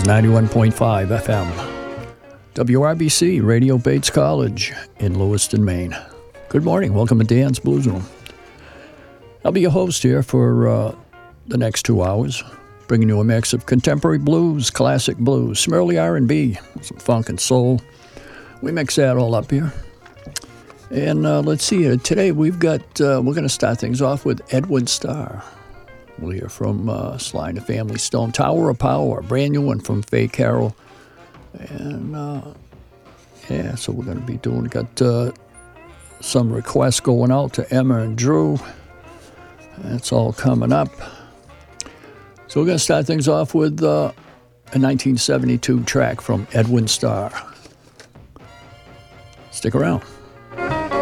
91.5 FM. WRBC, Radio Bates College in Lewiston, Maine. Good morning. Welcome to Dan's Blues Room. I'll be your host here for the next 2 hours, bringing you a mix of contemporary blues, classic blues, some early R&B, some funk and soul. We mix that all up here. And let's see, today we've got, we're going to start things off with Edwin Starr. We'll hear from Sly and the Family Stone, Tower of Power, a brand new one from Faye Carroll. And, yeah, so we're going to be doing, got some requests going out to Emma and Drew. That's all coming up. So we're going to start things off with a 1972 track from Edwin Starr. Stick around.